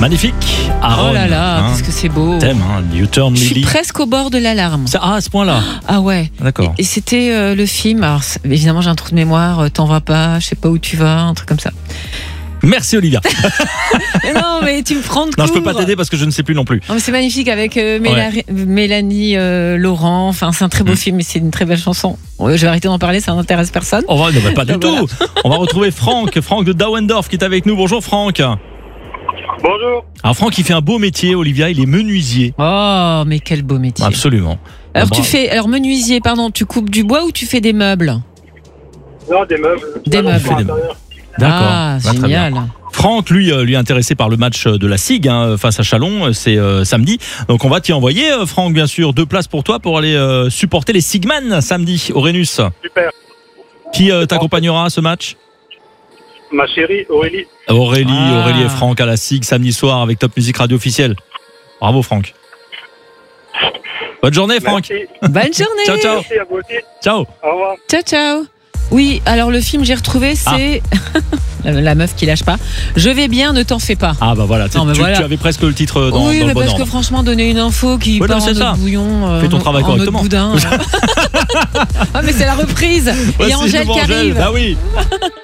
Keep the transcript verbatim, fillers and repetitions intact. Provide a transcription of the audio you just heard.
Magnifique. Aaron, Oh là là, hein. parce que c'est beau. Thème, hein, You Turn Je suis Lily. presque au bord de l'alarme. Ça- Ah, à ce point-là. Ah ouais. D'accord. Et c'était euh, le film. Alors c'est- évidemment, j'ai un trou de mémoire. euh, T'en vas pas, je sais pas où tu vas, un truc comme ça. Merci Olivia. Mais non, mais tu me prends de Non, je peux court. pas t'aider parce que je ne sais plus non plus. Non, mais c'est magnifique avec euh, Méla- Mélanie euh, Laurent. Enfin, c'est un très beau Mm. film et c'est une très belle chanson. Ouais, je vais arrêter d'en parler, ça n'intéresse personne. On va, non, mais pas du Ah, voilà. tout. On va retrouver Franck, Franck de Dauendorf qui est avec nous. Bonjour Franck. Bonjour. Alors Franck, il fait un beau métier, Olivia, il est menuisier. Oh, mais quel beau métier. Absolument. Alors Ah, tu bravo. fais, alors menuisier, pardon, tu coupes du bois ou tu fais des meubles? Non, des meubles. Des Salon meubles. pour Des intérieur. D'accord. Ah, Bah, très bien. génial. Franck, lui, euh, lui est intéressé par le match de la SIG hein, face à Chalon, euh, c'est euh, samedi. Donc on va t'y envoyer, euh, Franck, bien sûr, deux places pour toi pour aller euh, supporter les Sigman samedi au Rhenus. Super. Qui euh, t'accompagnera à ce match? Ma chérie Aurélie. Aurélie, Ah. Aurélie et Franck à la SIG samedi soir avec Top Music Radio officielle. Bravo Franck. Bonne journée Franck. Merci. Bonne journée. Ciao, ciao. Merci à vous aussi. Ciao. Au revoir. Ciao, ciao. Oui, alors le film, j'ai retrouvé, c'est la, la meuf qui lâche pas. Je vais bien, ne t'en fais pas. Ah bah voilà, tu, Non, mais tu- voilà. tu avais presque le titre dans, oui, dans mais le bon parce ordre. que franchement, donner une info qui Ouais, part non, en c'est ça. mode bouillon, euh, Fais ton travail en mode correctement. boudin. Ah, mais c'est la reprise. Ouais, Et c'est Angèle nouveau qui Angèle. arrive. Ah oui.